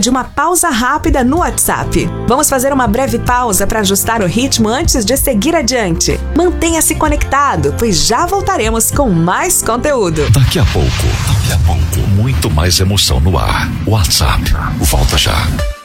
uma pausa rápida no WhatsApp. Vamos fazer uma breve pausa para ajustar o ritmo antes de seguir adiante. Mantenha-se conectado, pois já voltaremos com mais conteúdo. Daqui a pouco, muito mais emoção no ar. WhatsApp, volta já.